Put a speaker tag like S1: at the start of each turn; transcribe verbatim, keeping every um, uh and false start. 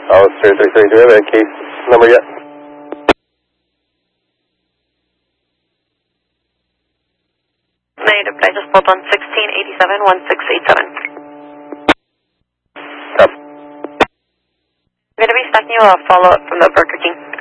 S1: Oh, three three three. Do you have a case number yet?
S2: Negative, I just pulled on sixteen eighty-seven, one six eight seven.
S1: Yep.
S2: I'm going to be stacking you a follow-up from the Burger King.